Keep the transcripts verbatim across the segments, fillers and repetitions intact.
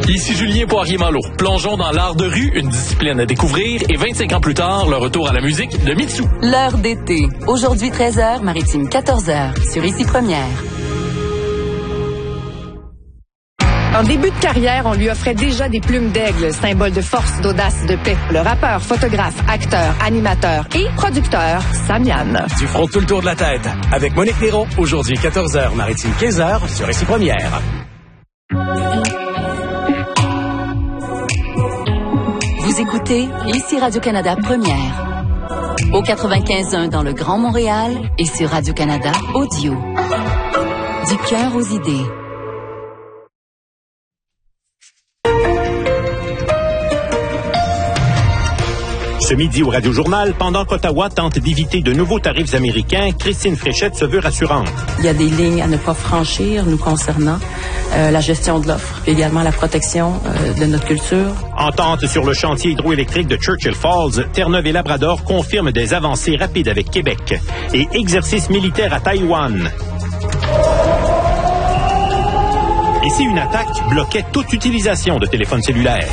Ici Julien Poirier-Malo. Plongeons dans l'art de rue, une discipline à découvrir, et vingt-cinq ans plus tard, le retour à la musique de Mitsou. L'heure d'été. Aujourd'hui treize heures, Maritime quatorze heures, sur Ici Première. En début de carrière, on lui offrait déjà des plumes d'aigle, symbole de force, d'audace, de paix. Le rappeur, photographe, acteur, animateur et producteur, Samian. Tu frôles tout le tour de la tête. Avec Monique Néron, aujourd'hui quatorze heures, Maritime quinze heures, sur Ici Première. Vous écoutez Ici Radio-Canada Première. Au quatre-vingt-quinze point un dans le Grand Montréal et sur Radio-Canada Audio. Du cœur aux idées. Ce midi au Radio-Journal, pendant qu'Ottawa tente d'éviter de nouveaux tarifs américains, Christine Fréchette se veut rassurante. Il y a des lignes à ne pas franchir nous concernant, euh, la gestion de l'offre, également la protection euh, de notre culture. Entente sur le chantier hydroélectrique de Churchill Falls, Terre-Neuve et Labrador confirment des avancées rapides avec Québec. Et exercice militaire à Taïwan. Et si une attaque bloquait toute utilisation de téléphone cellulaire?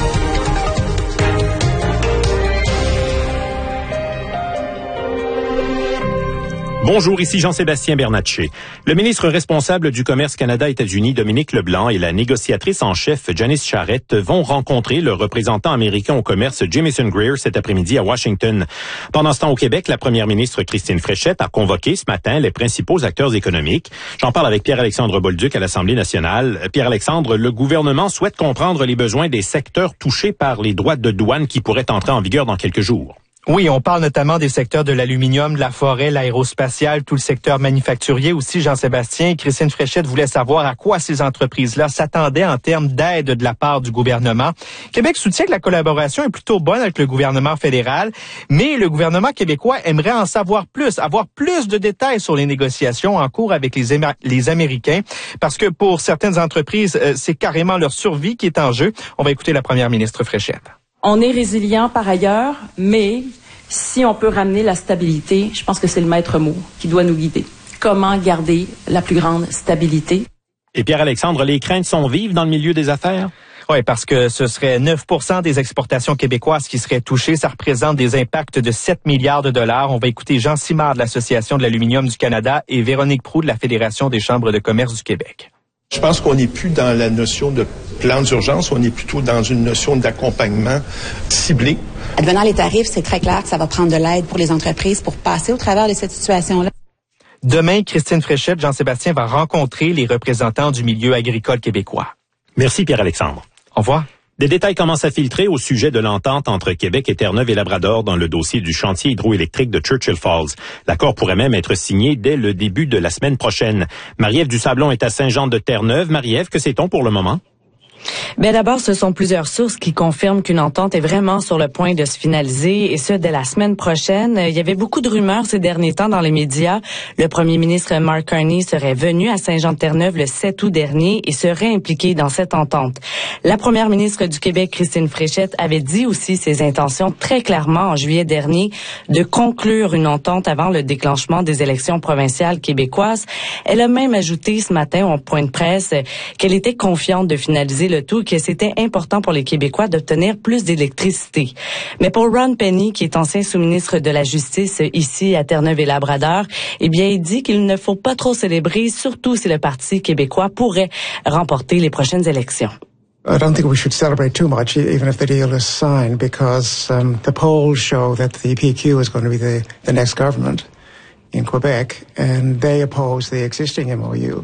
Bonjour, ici Jean-Sébastien Bernatchez. Le ministre responsable du commerce Canada-États-Unis, Dominique Leblanc, et la négociatrice en chef, Janice Charette, vont rencontrer le représentant américain au commerce, Jamieson Greer, cet après-midi à Washington. Pendant ce temps, au Québec, la première ministre Christine Fréchette a convoqué ce matin les principaux acteurs économiques. J'en parle avec Pierre-Alexandre Bolduc à l'Assemblée nationale. Pierre-Alexandre, le gouvernement souhaite comprendre les besoins des secteurs touchés par les droits de douane qui pourraient entrer en vigueur dans quelques jours. Oui, on parle notamment des secteurs de l'aluminium, de la forêt, l'aérospatiale, tout le secteur manufacturier aussi, Jean-Sébastien. Christine Fréchette voulait savoir à quoi ces entreprises-là s'attendaient en termes d'aide de la part du gouvernement. Québec soutient que la collaboration est plutôt bonne avec le gouvernement fédéral, mais le gouvernement québécois aimerait en savoir plus, avoir plus de détails sur les négociations en cours avec les, Éma- les Américains, parce que pour certaines entreprises, euh, c'est carrément leur survie qui est en jeu. On va écouter la première ministre Fréchette. On est résilient par ailleurs, mais si on peut ramener la stabilité, je pense que c'est le maître mot qui doit nous guider. Comment garder la plus grande stabilité? Et Pierre-Alexandre, les craintes sont vives dans le milieu des affaires? Oui, parce que ce serait neuf pour cent des exportations québécoises qui seraient touchées. Ça représente des impacts de sept milliards de dollars. On va écouter Jean Simard de l'Association de l'aluminium du Canada et Véronique Proulx de la Fédération des chambres de commerce du Québec. Je pense qu'on n'est plus dans la notion de plan d'urgence, on est plutôt dans une notion d'accompagnement ciblé. Advenant les tarifs, c'est très clair que ça va prendre de l'aide pour les entreprises pour passer au travers de cette situation-là. Demain, Christine Fréchette, Jean-Sébastien va rencontrer les représentants du milieu agricole québécois. Merci Pierre-Alexandre. Au revoir. Des détails commencent à filtrer au sujet de l'entente entre Québec et Terre-Neuve et Labrador dans le dossier du chantier hydroélectrique de Churchill Falls. L'accord pourrait même être signé dès le début de la semaine prochaine. Marie-Ève Dusablon est à Saint-Jean-de-Terre-Neuve. Marie-Ève, que sait-on pour le moment? Bien d'abord, ce sont plusieurs sources qui confirment qu'une entente est vraiment sur le point de se finaliser, et ce, dès la semaine prochaine. Il y avait beaucoup de rumeurs ces derniers temps dans les médias. Le premier ministre Mark Carney serait venu à Saint-Jean-de-Terre-Neuve le sept août dernier et serait impliqué dans cette entente. La première ministre du Québec, Christine Fréchette, avait dit aussi ses intentions très clairement en juillet dernier de conclure une entente avant le déclenchement des élections provinciales québécoises. Elle a même ajouté ce matin en point de presse qu'elle était confiante de finaliser le tout, que c'était important pour les Québécois d'obtenir plus d'électricité. Mais pour Ron Penny, qui est ancien sous-ministre de la Justice ici à Terre-Neuve et Labrador, eh bien, il dit qu'il ne faut pas trop célébrer, surtout si le Parti québécois pourrait remporter les prochaines élections. I don't think we should celebrate too much, even if the deal is signed, because um, the polls show that the P Q is going to be the, the next government in Quebec, and they oppose the existing M O U.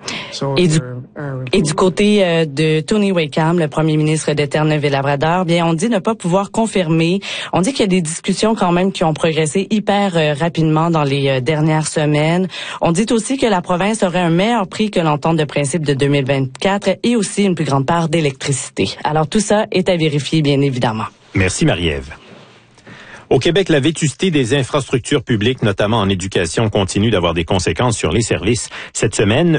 Et du, et du côté euh, de Tony Wakeham, le premier ministre de Terre-Neuve et Labrador, bien, on dit ne pas pouvoir confirmer. On dit qu'il y a des discussions quand même qui ont progressé hyper euh, rapidement dans les euh, dernières semaines. On dit aussi que la province aurait un meilleur prix que l'entente de principe de deux mille vingt-quatre et aussi une plus grande part d'électricité. Alors tout ça est à vérifier, bien évidemment. Merci Marie-Ève. Au Québec, la vétusté des infrastructures publiques, notamment en éducation, continue d'avoir des conséquences sur les services. Cette semaine,